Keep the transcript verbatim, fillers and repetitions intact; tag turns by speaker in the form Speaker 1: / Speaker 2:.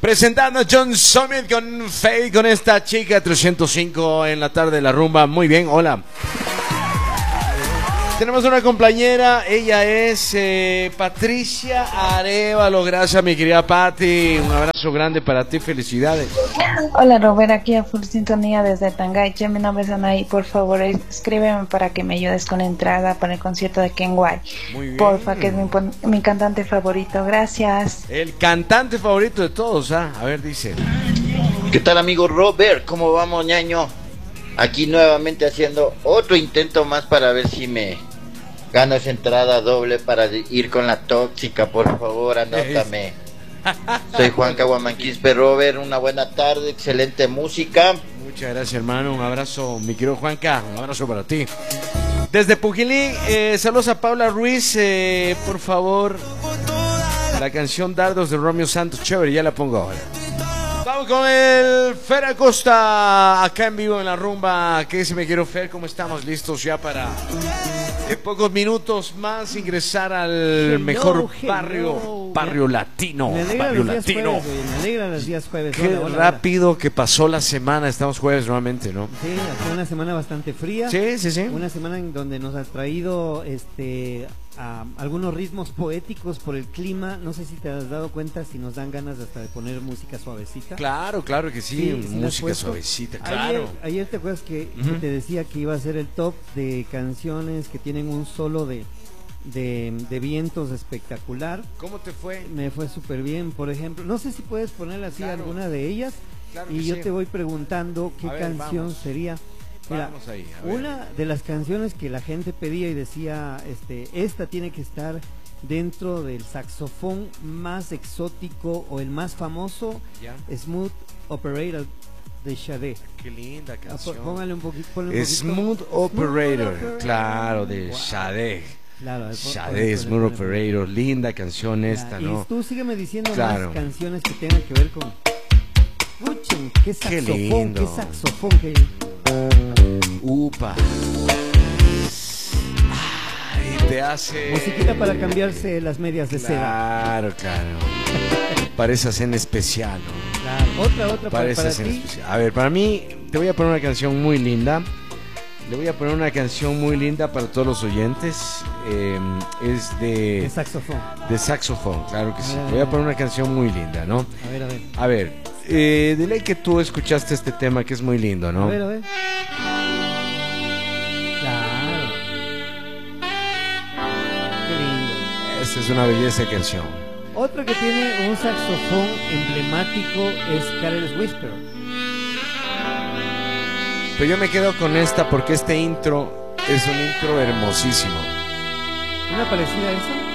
Speaker 1: Presentando a John Summit con Faye, con esta chica trescientos cinco en la tarde de la rumba. Muy bien, hola. Tenemos una compañera, ella es eh, Patricia Arevalo. Gracias, mi querida Pati. Un abrazo grande para ti, felicidades.
Speaker 2: Hola, Robert, aquí a Full Sintonía desde Tangaiche. Mi nombre es Anaí. Por favor, escríbeme para que me ayudes con entrada para el concierto de Ken White.
Speaker 1: Muy bien.
Speaker 2: Porfa, que es mi, mi cantante favorito. Gracias.
Speaker 1: El cantante favorito de todos, ¿ah? A ver, dice.
Speaker 3: ¿Qué tal, amigo Robert? ¿Cómo vamos, ñaño? Aquí nuevamente haciendo otro intento más para ver si me gano esa entrada doble para ir con la tóxica. Por favor, anótame. Soy Juan Caguamanquispe. Robert, una buena tarde, excelente música.
Speaker 1: Muchas gracias, hermano. Un abrazo, mi querido Juanca. Un abrazo para ti. Desde Pujilí, eh, saludos a Paula Ruiz. Eh, por favor, la canción Dardos de Romeo Santos. Chévere, ya la pongo ahora. Vamos con el Fer Acosta, acá en vivo en la rumba. ¿Qué dice, me quiero Fer? ¿Cómo estamos? ¿Listos ya para en pocos minutos más ingresar al hello, mejor barrio, hello. barrio latino? Barrio latino.
Speaker 4: Jueves, me alegra los días jueves.
Speaker 1: Qué
Speaker 4: hola, hola,
Speaker 1: rápido
Speaker 4: hola.
Speaker 1: que pasó la semana. Estamos jueves nuevamente, ¿no?
Speaker 4: Sí, fue una semana bastante fría.
Speaker 1: Sí, sí, sí.
Speaker 4: Una semana en donde nos ha traído este a algunos ritmos poéticos por el clima. No sé si te has dado cuenta, si nos dan ganas hasta de poner música suavecita.
Speaker 1: Claro, claro que sí, sí música suavecita, claro.
Speaker 4: Ayer, ayer te acuerdas que, uh-huh. que te decía que iba a ser el top de canciones que tienen un solo de, de, de vientos espectacular.
Speaker 1: ¿Cómo te fue?
Speaker 4: Me fue súper bien, por ejemplo. No sé si puedes poner así claro. alguna de ellas. Claro y yo sí. te voy preguntando qué ver, canción vamos. sería. Mira,
Speaker 1: Vamos ahí,
Speaker 4: una de las canciones que la gente pedía y decía, este, esta tiene que estar dentro del saxofón más exótico o el más famoso, ¿ya? Smooth Operator de Sade.
Speaker 1: Qué linda canción.
Speaker 4: Ah, póngale un poquito.
Speaker 1: Smooth Operator, Smooth claro, de wow. Sade.
Speaker 4: Claro,
Speaker 1: Sade, Smooth Operator, linda canción esta,
Speaker 4: y
Speaker 1: ¿no?
Speaker 4: Y tú sígueme diciendo
Speaker 1: claro.
Speaker 4: más canciones que tengan que ver con... Escuchen, qué saxofón,
Speaker 1: qué lindo.
Speaker 4: Qué saxofón, qué...
Speaker 1: Upa. Ay, te hace
Speaker 4: musiquita para cambiarse las medias de
Speaker 1: claro,
Speaker 4: seda.
Speaker 1: Claro, claro. Parece cena especial, ¿no?
Speaker 4: Claro. Otra, otra
Speaker 1: Parece
Speaker 4: para, para
Speaker 1: cena
Speaker 4: ti.
Speaker 1: especial. A ver, para mí te voy a poner una canción muy linda. Le voy a poner una canción muy linda para todos los oyentes. Eh, es de
Speaker 4: de saxofón.
Speaker 1: De saxofón, claro que sí. A ver, voy a poner una canción muy linda, ¿no?
Speaker 4: A ver, a ver.
Speaker 1: A ver, eh, dile que tú escuchaste este tema que es muy lindo, ¿no?
Speaker 4: A ver, a ver. Claro. Qué lindo.
Speaker 1: Esta es una belleza de canción.
Speaker 4: Otro que tiene un saxofón emblemático es Carel's Whisper.
Speaker 1: Pero yo me quedo con esta porque este intro es un intro hermosísimo.
Speaker 4: ¿Una parecida a eso?